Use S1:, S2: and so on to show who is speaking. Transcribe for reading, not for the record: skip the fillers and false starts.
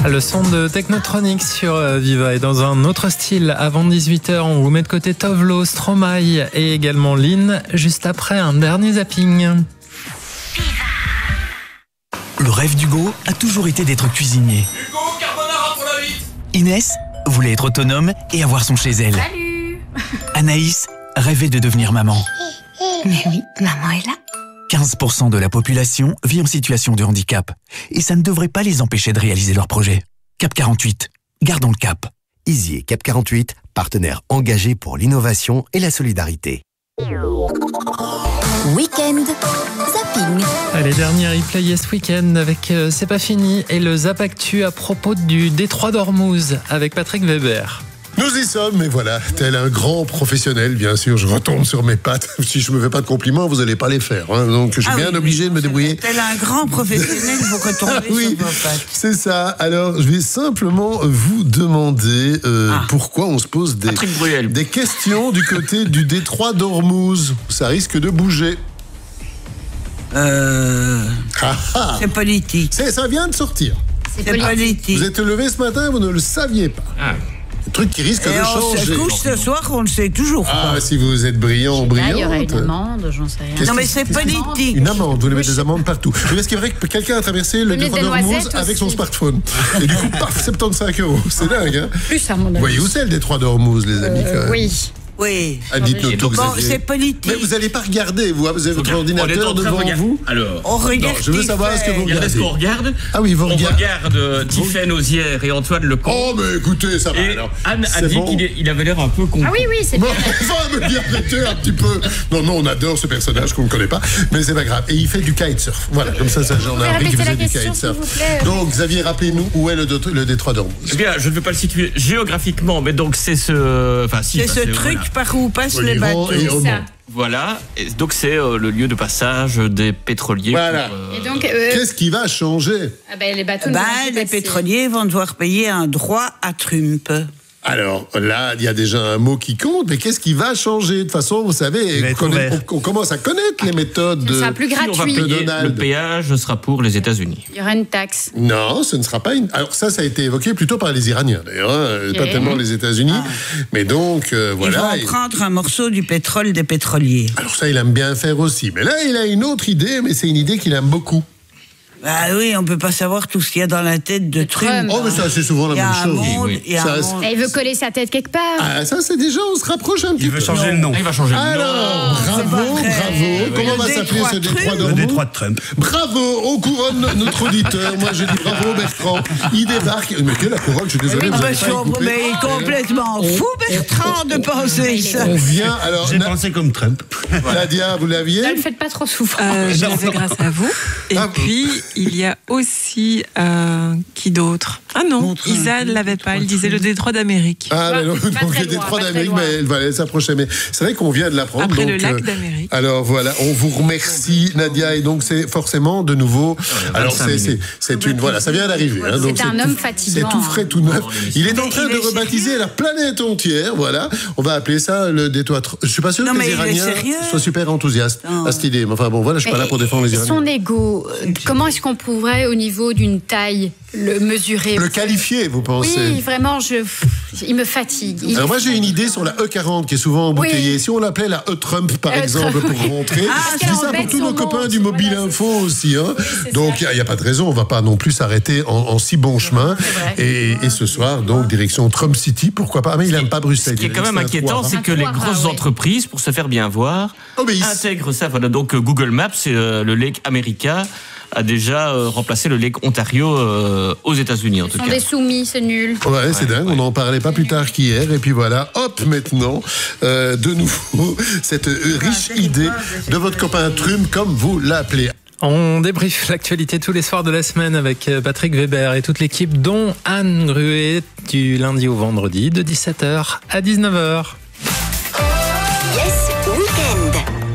S1: Le son de Technotronic sur Viva. Et dans un autre style, avant 18h, on vous met de côté Tovlo, Stromae et également Lynn, juste après un dernier zapping.
S2: Le rêve d'Hugo a toujours été d'être cuisinier.
S3: Hugo, carbonara pour la vite.
S2: Inès voulait être autonome et avoir son chez elle.
S4: Salut.
S2: Anaïs rêvait de devenir maman.
S4: Mais oui, maman est là.
S2: 15% de la population vit en situation de handicap. Et ça ne devrait pas les empêcher de réaliser leurs projets. Cap 48, gardons le cap.
S5: Easy et Cap 48, partenaires engagés pour l'innovation et la solidarité.
S6: Week-end Zapping.
S1: Allez, dernier replay ce week-end avec C'est pas fini et le Zap Actu à propos du détroit d'Ormuz avec Patrick Weber.
S7: Nous y sommes, et voilà, tel un grand professionnel, bien sûr, je retombe sur mes pattes. Si je me fais pas de compliments, vous allez pas les faire, hein. Donc je suis bien obligé de me débrouiller.
S8: Tel un grand professionnel, vous retombez
S7: oui,
S8: sur vos pattes.
S7: C'est ça. Alors, je vais simplement vous demander pourquoi on se pose des questions du côté du détroit d'Ormuz. Ça risque de bouger.
S8: C'est politique.
S7: Ça vient de sortir.
S8: C'est politique.
S7: Vous êtes levé ce matin, vous ne le saviez pas. Un truc qui risque de changer.
S8: On se couche ce soir, on ne sait toujours pas.
S7: Ah, si vous êtes brillant, brillante.
S4: Il y aurait une amende, j'en sais rien.
S8: Non, mais c'est politique.
S7: Une amende, vous mettez des amendes partout. Mais est-ce qu'il est vrai que quelqu'un a traversé le détroit d'Ormuz avec son smartphone? Et du coup, paf, 75 €. C'est dingue, hein?
S4: Plus à mon avis.
S7: Vous voyez où c'est le détroit d'Ormuz, les amis, quand même?
S4: Oui.
S8: Oui.
S7: Dites-nous tout,
S8: Bon,
S7: Xavier.
S8: c'est politique.
S7: Mais vous n'allez pas regarder, vous. Vous avez votre ordinateur devant vous.
S3: Alors,
S8: On regarde.
S7: Je veux savoir ce que vous
S3: regardez
S7: regardez.
S3: ce qu'on regarde.
S7: Ah oui, vous
S3: On
S7: regardez.
S3: regarde Tiffaine Ozière et Antoine Lecomte.
S7: Oh, mais écoutez, ça va
S3: Et
S7: alors.
S3: Anne a
S7: C'est
S3: dit
S7: bon.
S3: qu'il avait l'air un peu con.
S4: Ah oui, oui, c'est
S7: Bon, on va me dire arrêtez un petit peu. Non, on adore ce personnage qu'on ne connaît pas, mais c'est pas grave. Et il fait du kitesurf. Voilà, comme ça j'en ai appris qu'il faisait du kitesurf. Donc, Xavier, rappelez-nous où est le détroit d'Ormuz.
S3: Eh bien, je ne vais pas le situer géographiquement, mais donc c'est ce... Enfin, si,
S8: C'est ce truc par où passent les bateaux.
S3: Voilà. Et donc c'est le lieu de passage des pétroliers.
S7: Voilà.
S4: Et donc,
S7: Qu'est-ce qui va changer?
S4: les bateaux ne vont plus
S8: Les
S4: passer.
S8: pétroliers vont devoir payer un droit à Trump.
S7: Alors là, il y a déjà un mot qui compte, mais qu'est-ce qui va changer? De toute façon, vous savez, on commence à connaître les méthodes
S4: Ce sera plus
S3: Si on va
S4: gratuit.
S3: payer,
S7: Donald.
S3: le péage sera pour les États-Unis.
S4: Il y aura une taxe.
S7: Non, ce ne sera pas une... Alors ça a été évoqué plutôt par les Iraniens, d'ailleurs, hein, pas tellement les États-Unis. Mais donc, voilà.
S8: Ils vont prendre un morceau du pétrole des pétroliers.
S7: Alors ça, il aime bien faire aussi. Mais là, il a une autre idée, mais c'est une idée qu'il aime beaucoup.
S8: Ah oui, on peut pas savoir tout ce qu'il y a dans la tête de Trump.
S7: Oh, mais c'est assez souvent la
S8: Il y a
S7: même
S8: un
S7: chose.
S8: monde,
S3: Oui.
S8: il y a
S7: Ça,
S8: un
S7: c'est-
S8: monde.
S4: Et il veut coller sa tête quelque part.
S7: Ah, ça, c'est déjà, on se rapproche un petit peu.
S9: Il veut changer le nom.
S3: Il va changer le nom.
S7: Alors,
S8: c'est pas
S7: bravo.
S8: vrai.
S7: Comment
S8: Le
S7: va s'appeler
S8: détroit
S7: ce détroit
S8: Trump.
S9: Le
S7: d'Ormuz?
S9: détroit de Trump.
S7: Bravo, on couronne notre auditeur. Moi, je dis bravo, Bertrand. Il débarque. Mais quelle la couronne? Je suis désolé. vous avez pas écouté.
S8: Mais complètement fou, Bertrand, de penser ça.
S7: On vient, alors,
S9: J'ai pensé comme Trump.
S7: Nadia, vous l'aviez?
S4: Ne le faites pas trop souvent.
S10: Je l'avais grâce à vous. Et puis, il y a aussi... qui d'autre? Ah non, Isa ne l'avait pas. Elle disait le détroit d'Amérique.
S7: Ah, mais non,
S4: Pas
S7: donc
S4: très
S7: les détroits
S4: loin, pas
S7: d'Amérique,
S4: très
S7: mais elle s'approchait. Mais c'est vrai qu'on vient de l'apprendre.
S10: Après
S7: donc,
S10: le lac d'Amérique.
S7: Alors voilà, on vous remercie, Nadia. Et donc, c'est forcément de nouveau. Alors, c'est une. Voilà, ça vient d'arriver. Hein, donc
S4: C'est un
S7: tout-
S4: homme fatigant.
S7: C'est tout frais, tout neuf. Il est en train de rebaptiser la planète entière. Voilà. On va appeler ça le détroit. Je suis pas sûr
S8: Non,
S7: que
S8: mais
S7: les
S8: il est
S7: Iraniens
S8: sérieux.
S7: soient super enthousiastes
S8: Non.
S7: à cette idée. Mais enfin bon, voilà, je suis pas là pour défendre les Iraniens.
S4: Son ego, comment est-ce qu'on pourrait, au niveau d'une taille, le mesurer?
S7: Le qualifier, vous pensez?
S4: Oui, vraiment, il me fatigue.
S7: Alors moi j'ai une idée sur la E40 qui est souvent embouteillée.
S4: Oui.
S7: Si on l'appelait la E-Trump par exemple
S4: E-Trump.
S7: pour rentrer,
S4: parce
S7: je dis
S4: qu'elle
S7: ça pour
S4: embête
S7: tous nos
S4: son
S7: copains
S4: monde,
S7: du Mobile
S4: voilà,
S7: Info aussi. Hein.
S4: c'est
S7: Donc il n'y a pas de raison, on va pas non plus s'arrêter en si bon chemin. Et ce soir donc direction Trump City, pourquoi pas? Ah, mais il n'aime pas Bruxelles.
S3: Ce qui est quand même
S7: un
S3: inquiétant,
S7: foire,
S3: c'est
S7: hein.
S3: que les
S4: foire,
S3: grosses
S4: oui.
S3: entreprises, pour se faire bien voir, intègrent ça. Voilà, donc Google Maps, c'est le Lake America a déjà remplacé le Lake Ontario aux États-Unis en tout
S4: Ce sont
S3: cas.
S4: des soumis, c'est nul.
S7: Ouais, c'est dingue, on n'en parlait pas plus tard qu'hier. Et puis voilà, hop, maintenant, de nouveau, cette riche idée de votre copain Trump, comme vous l'appelez.
S1: On débriefe l'actualité tous les soirs de la semaine avec Patrick Weber et toute l'équipe, dont Anne Gruet, du lundi au vendredi, de 17h à 19h.
S6: Yes